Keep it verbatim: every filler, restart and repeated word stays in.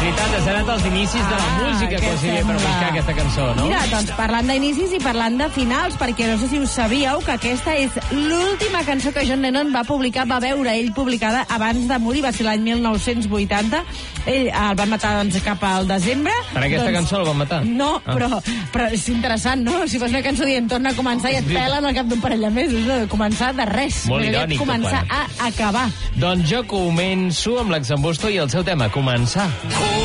veritat, has anat als inicis de la Ah, música, què quasi bé, per sembla? buscar aquesta cançó, no? Mira, doncs parlant d'inicis i parlant de finals, perquè no sé si us sabíeu que aquesta és l'última cançó que John Lennon va publicar, va veure ell publicada abans de morir, va ser l'any mil nou-cents vuitanta. Ell el van matar doncs, cap al desembre. Per aquesta doncs, cançó el van matar? No, Ah. però, però és interessant, no? Si fos una cançó dient torna a començar i et pelen al cap d'un parell de mesos, no? De començar de res. Molt Més aviat irònic, començar tot a acabar. Doncs jo començo amb l'Axambusto i el seu tema, començar.